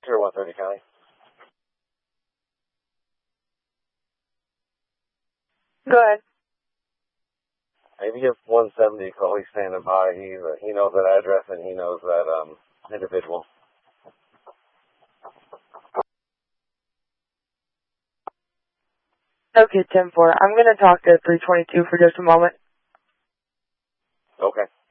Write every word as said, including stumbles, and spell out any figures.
Sure, one thirty County. Go ahead. Maybe give one seventy a call. He's standing by. He uh, he knows that address and he knows that um individual. Okay, ten four. I'm going to talk to three twenty-two for just a moment. Okay.